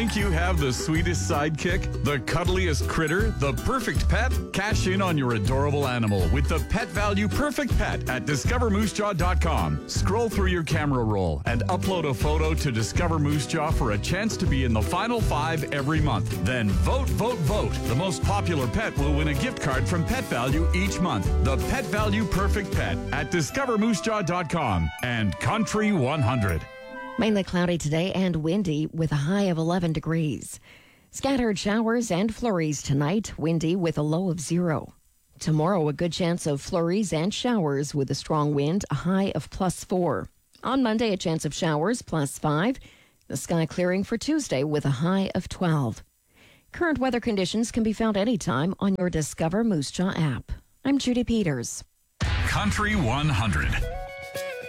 Think you have the sweetest sidekick, the cuddliest critter, the perfect pet? Cash in on your adorable animal with the Pet Value Perfect Pet at discovermoosejaw.com. Scroll through your camera roll and upload a photo to Discover Moose Jaw for a chance to be in the final 5 every month. Then vote, vote, vote. The most popular pet will win a gift card from Pet Value each month. The Pet Value Perfect Pet at discovermoosejaw.com and Country 100. Mainly cloudy today and windy with a high of 11 degrees. Scattered showers and flurries tonight, windy with a low of 0. Tomorrow, a good chance of flurries and showers with a strong wind, a high of +4. On Monday, a chance of showers, +5. The sky clearing for Tuesday with a high of 12. Current weather conditions can be found anytime on your Discover Moose Jaw app. I'm Judy Peters. Country 100.